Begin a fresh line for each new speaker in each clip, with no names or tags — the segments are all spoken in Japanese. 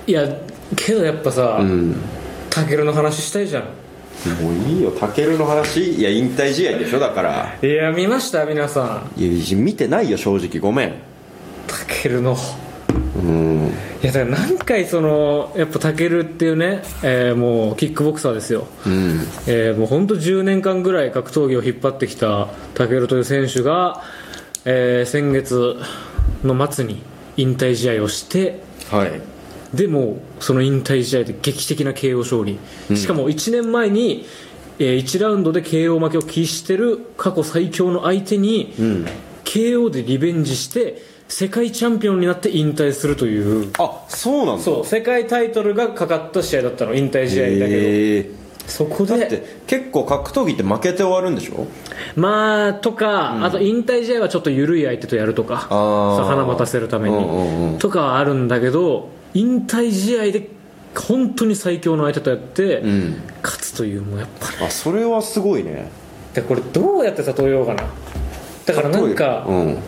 いやけどやっぱさ、タケルの話したいじゃん。
もういいよ、タケルの話。いや引退試合でしょ、だから。
いや見ました皆さん。
いや見てないよ正直、ごめん。
タケルのいやだから何回そのやっぱタケルっていうね、もうキックボクサーですよ、もうほんと10年間ぐらい格闘技を引っ張ってきたタケルという選手が、先月の末に引退試合をして、
はい。
でもその引退試合で劇的な KO 勝利、しかも1年前に、1ラウンドで KO 負けを喫してる過去最強の相手に、KO でリベンジして世界チャンピオンになって引退するという。
あ、そうなんだ。
そう、世界タイトルがかかった試合だったの、引退試合だけど、そこで
だって結構格闘技って負けて終わるんでしょ。
まあとか、あと引退試合はちょっと緩い相手とやるとか、花待たせるために、とかはあるんだけど、引退試合で本当に最強の相手とやって、勝つという、もうやっぱり、
それはすごいね。
でこれどうやって例えようかな。だからなんか、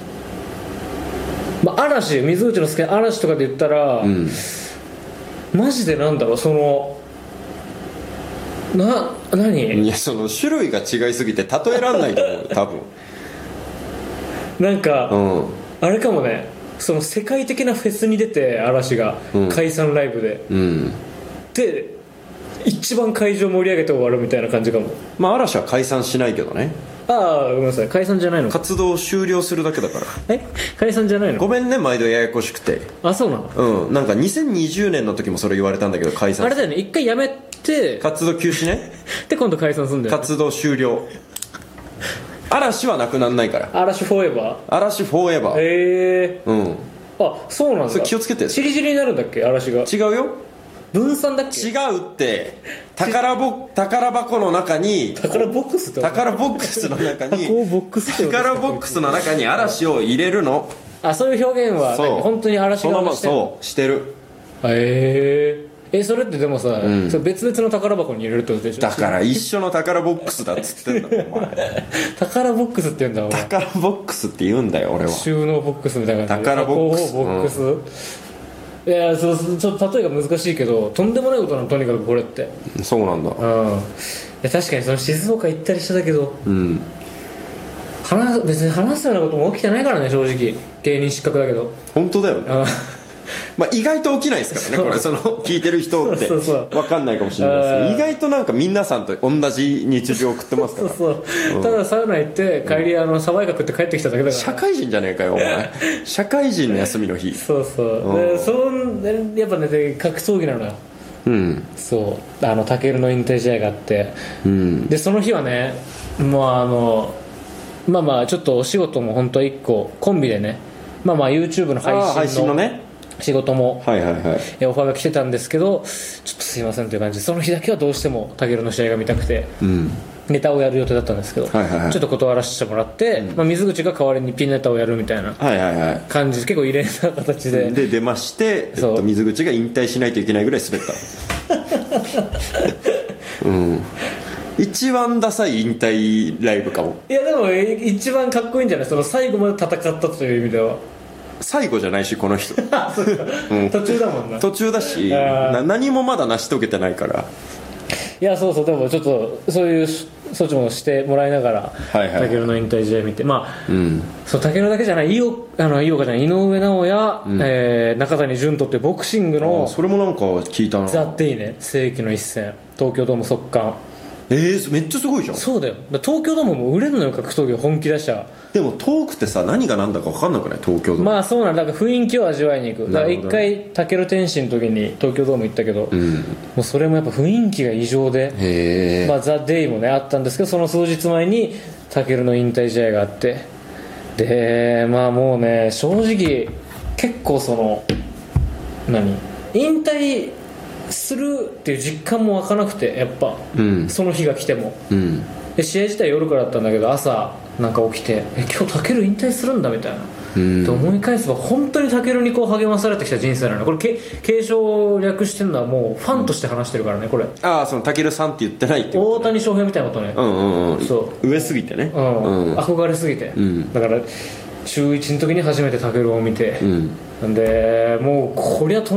嵐、水内の好きな嵐とかで言ったら、マジでなんだろう、その何
いや、その種類が違いすぎて例えらんないと思う多分。
なんか、あれかもね、その世界的なフェスに出て嵐が、解散ライブで、で一番会場盛り上げて終わるみたいな感じかも。
まあ嵐は解散しないけどね。
ごめんなさい、解散じゃないの。
活動終了するだけだから。
解散じゃないの。
ごめんね、毎度ややこしくて。
そうなの。
なんか2020年の時もそれ言われたんだけど、解散。
あれだよね、一回やめて
活動休止ね。
で今度解散するんだよね。
活動終了。嵐はなくなんないから。
嵐フォーエバー。
嵐フォーエバー。
そうなんだ。
それ気をつけて。
チリチリになるんだっけ、嵐が。
違うよ。
分散だっけ。
違うって。宝箱の中に、
宝ボックスって
宝ボックスの中に
宝ボックスって
宝ボックスの中に嵐を入れるの。
そういう表現は本当に嵐がしてる。
そうしてる。
それってでもさ、それ別々の宝箱に入れるってことでしょ。
だから一緒の宝ボックスだっつってんだお前。
宝ボックスって言うんだお前。
宝ボックスって言うんだよ俺は。
収納ボックスみたいな感じで。
宝ボックス。
ボックス、いや、ちょっと例えが難しいけど、とんでもないことなの、とにかくこれって。
そうなんだ。
いや確かにその静岡行ったりしたけど、別に話すようなことも起きてないからね、正直。芸人失格だけど。
本当だよね。まあ意外と起きないですからね、これ。その聞いてる人って分かんないかもしれないですけど、意外となんか皆さんと同じ日常を送ってますから。
ただサウナ行って帰り爽やか食って帰ってきただけだから。
社会人じゃねえかよお前。社会人の休みの日。
でやっぱね、格闘技なのよ。タケルの引退試合があって、でその日はね、もうちょっとお仕事も本当は1個コンビでね、YouTube の配信のね仕事もオファーが来てたんですけど、ちょっとすいませんという感じで、その日だけはどうしてもタケルの試合が見たくて、ネタをやる予定だったんですけど、ちょっと断らせてもらって、水口が代わりにピンネタをやるみたいな感じで、結構異例な形で
出まして、水口が引退しないといけないぐらい滑った一番ダサい引退ライブかも。
いやでも一番かっこいいんじゃない、その最後まで戦ったという意味では。
最後じゃないしこの人途
中だもんな。
途中だし何もまだ成し遂げてないから。
いやそうでもちょっとそういう措置もしてもらいながらタケルの引退試合見て、そうタケルだけじゃない、井上尚弥、中谷潤人ってボクシングの、
それもなんか聞いたな。
ザ・デイね、世紀の一戦、東京ドーム速乾。
めっちゃすごいじゃん。
そうだよ、東京ドームも売れるのよ、格闘技本気出したら。
でも遠くてさ、何が何だか分かんなくない、東京ドーム。
そうなんだ、から雰囲気を味わいに行く。だから一回タケル天心の時に東京ドーム行ったけど、もうそれもやっぱ雰囲気が異常で、ザ・デイもねあったんですけど、その数日前にタケルの引退試合があって、でもうね、正直結構その引退するっていう実感も湧かなくて、やっぱ、その日が来ても、で試合自体夜からだったんだけど、朝なんか起きて今日タケル引退するんだみたいな、と思い返せば本当にタケルにこう励まされてきた人生なの。これ継承略してるのはもうファンとして話してるからね、これ。
そのタケルさんって言ってないってこと、
大谷翔平みたいなことね。
そう上すぎてね、
憧れすぎて、だから中1の時に初めてタケルを見て、でもうこりゃ